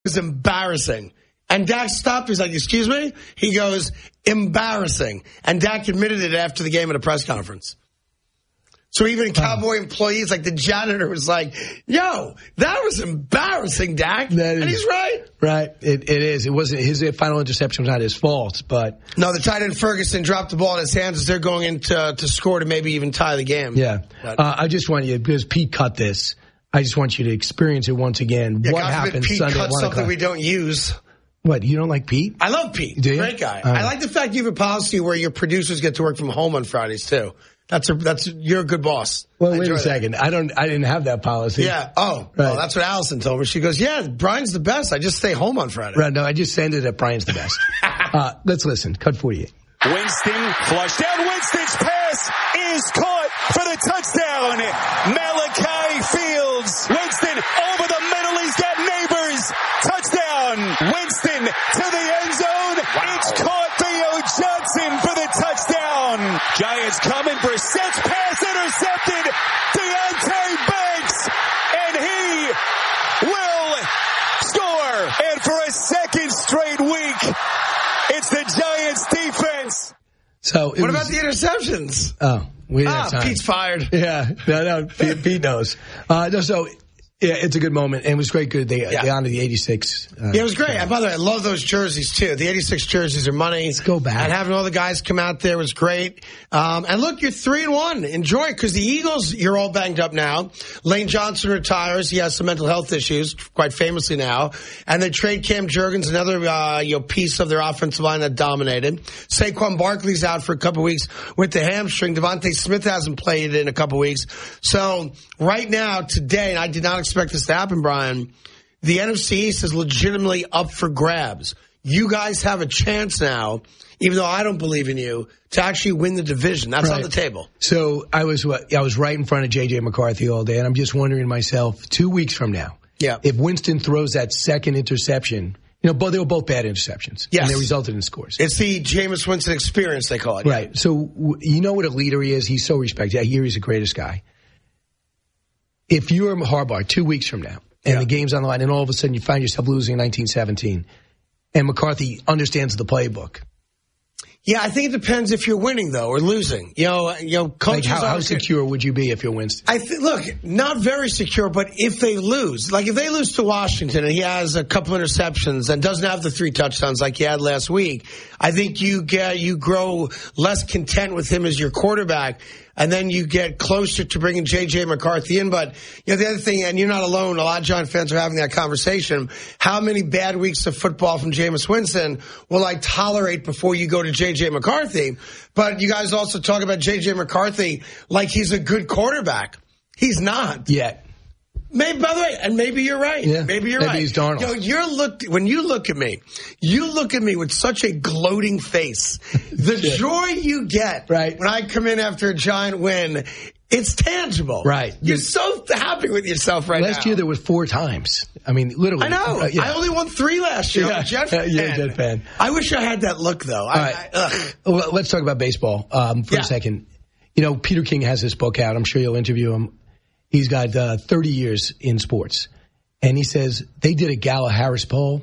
was embarrassing. And Dak stopped. He's like, excuse me? He goes, embarrassing. And Dak admitted it after the game at a press conference. So even Cowboy employees, like the janitor, was like, yo, that was embarrassing, Dak. And he's right. Right. It is. It wasn't his final interception was not his fault, but. No, the tight end Ferguson dropped the ball in his hands as they're going in to score to maybe even tie the game. Yeah. I just want you, because Pete cut this, I just want you to experience it once again. Yeah, what God happened Pete Sunday cut something we don't use. What, you don't like Pete? I love Pete. Do you? Great guy. I like the fact you have a policy where your producers get to work from home on Fridays too. You're a good boss. Well, wait a second. I didn't have that policy. Yeah. Oh, right. Well, that's what Allison told me. She goes, yeah, Brian's the best. I just stay home on Friday. Right. No, I just send it that Brian's the best. Let's listen. Cut 48. Winston flushed down. Winston's pass is caught for the touchdown. Malachi Fields. Winston over the middle. He's got neighbors. Touchdown. Winston to the end zone. Wow. It's caught. Theo Johnson for the touchdown. Giants coming. Brissett's pass intercepted. Deontay Banks. And he will score. And for a second straight week, it's the Giants defense. So what about the interceptions? Oh, we didn't have time. Pete's fired. Yeah, no, Pete knows. Yeah, it's a good moment, and it was great. Good, they honored the 86. Yeah, it was great. And by the way, I love those jerseys too. The 86 jerseys are money. Let's go back. And having all the guys come out there was great. And look, you're 3-1. Enjoy it, because the Eagles, you're all banged up now. Lane Johnson retires. He has some mental health issues, quite famously now. And they trade Cam Jurgens, another piece of their offensive line that dominated. Saquon Barkley's out for a couple weeks with the hamstring. Devontae Smith hasn't played in a couple weeks. So right now, today, and I did not expect this to happen, Brian, the NFC East is legitimately up for grabs. You guys have a chance now, even though I don't believe in you, to actually win the division. That's on the table. So I was right in front of J.J. McCarthy all day, and I'm just wondering to myself, 2 weeks from now, if Winston throws that second interception, they were both bad interceptions. Yes. And they resulted in scores. It's the Jameis Winston experience, they call it. Right. So you know what a leader he is? He's so respected. I hear he's the greatest guy. If you're Harbaugh 2 weeks from now, and the game's on the line, and all of a sudden you find yourself losing in 1917, and McCarthy understands the playbook. Yeah, I think it depends if you're winning, though, or losing. Coaches like how secure would you be if you're Winston? Look, not very secure, but if they lose, like if they lose to Washington and he has a couple interceptions and doesn't have the 3 touchdowns like he had last week, I think you grow less content with him as your quarterback. And then you get closer to bringing J.J. McCarthy in. But, the other thing, and you're not alone, a lot of Giant fans are having that conversation. How many bad weeks of football from Jameis Winston will I tolerate before you go to J.J. McCarthy? But you guys also talk about J.J. McCarthy like he's a good quarterback. He's not. Yet. Maybe, by the way, and maybe you're right. Yeah, maybe you're right. Maybe he's Darnold. When you look at me, you look at me with such a gloating face. The joy you get when I come in after a Giant win, it's tangiable. Right. You're so happy with yourself right now. Last year there was 4 times. I mean, literally. I know. I only won 3 last year. I'm a Jet fan. You're a Jet fan. I wish I had that look, though. All right. Well, let's talk about baseball for a second. Peter King has this book out. I'm sure you'll interview him. He's got 30 years in sports. And he says they did a Gallup-Harris poll.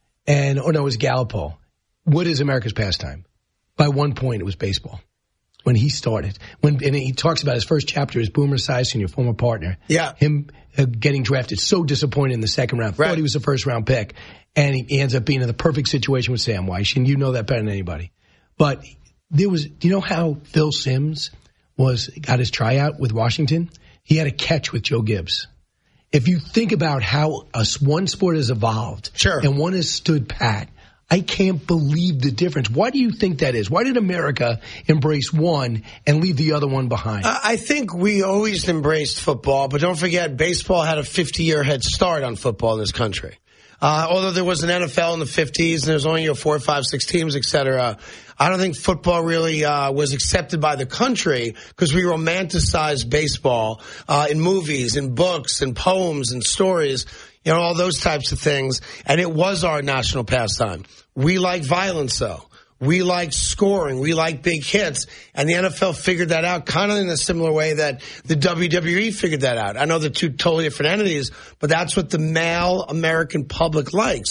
It was Gallup poll. What is America's pastime? By 1 point, it was baseball. When he started. And he talks about his first chapter is Boomer Esiason, your former partner. Yeah. Him getting drafted. So disappointed in the second round. Thought he was a first-round pick. And he ends up being in the perfect situation with Sam Weiss. And you know that better than anybody. But do you know how Phil Simms got his tryout with Washington? He had a catch with Joe Gibbs. If you think about how one sport has evolved and one has stood pat, I can't believe the difference. Why do you think that is? Why did America embrace one and leave the other one behind? I think we always embraced football, but don't forget, baseball had a 50-year head start on football in this country. Although there was an NFL in the 50s and there's only 4, 5, 6 teams, et cetera, I don't think football really was accepted by the country because we romanticized baseball in movies, in books, in poems, and stories, all those types of things. And it was our national pastime. We like violence, though. We like scoring. We like big hits. And the NFL figured that out kind of in a similar way that the WWE figured that out. I know they're 2 totally different entities, but that's what the male American public likes.